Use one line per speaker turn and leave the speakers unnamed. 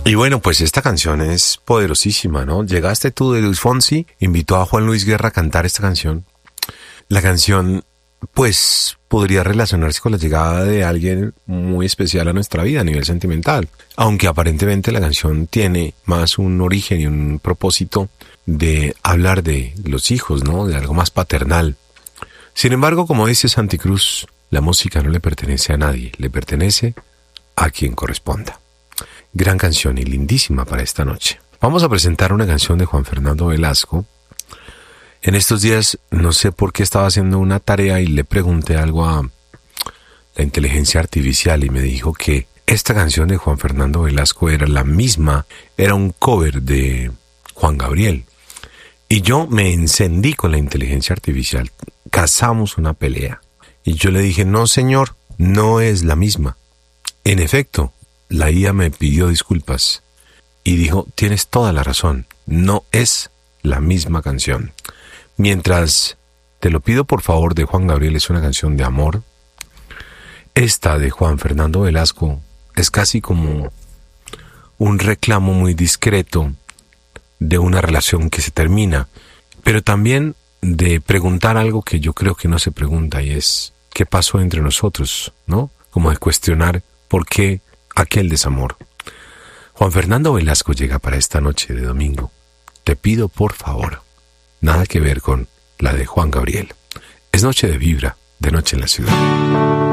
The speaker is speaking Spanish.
Y bueno, pues esta canción es poderosísima, ¿no? Llegaste tú de Luis Fonsi, invitó a Juan Luis Guerra a cantar esta canción. La canción, pues, podría relacionarse con la llegada de alguien muy especial a nuestra vida a nivel sentimental. Aunque aparentemente la canción tiene más un origen y un propósito de hablar de los hijos, ¿no? De algo más paternal. Sin embargo, como dice Santi Cruz, la música no le pertenece a nadie, le pertenece a quien corresponda. Gran canción y lindísima para esta noche. Vamos a presentar una canción de Juan Fernando Velasco. En estos días no sé por qué estaba haciendo una tarea y le pregunté algo a la inteligencia artificial y me dijo que esta canción de Juan Fernando Velasco era la misma, era un cover de Juan Gabriel. Y yo me encendí con la inteligencia artificial, cazamos una pelea. Y yo le dije, no señor, no es la misma. En efecto, la IA me pidió disculpas y dijo, tienes toda la razón, no es la misma canción. Mientras Te lo pido por favor de Juan Gabriel es una canción de amor, esta de Juan Fernando Velasco es casi como un reclamo muy discreto de una relación que se termina, pero también de preguntar algo que yo creo que no se pregunta y es ¿qué pasó entre nosotros? ¿No? Como de cuestionar por qué aquel desamor. Juan Fernando Velasco llega para esta noche de domingo. Te pido por favor. Nada que ver con la de Juan Gabriel. Es noche de vibra, de noche en la ciudad.